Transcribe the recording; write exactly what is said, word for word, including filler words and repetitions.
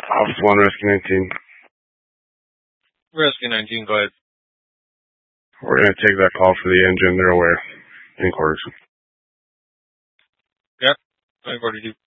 Office one, Rescue nineteen. Rescue nineteen, go ahead. We're going to take that call for the engine. They're aware. In quarters. Yep. I already do.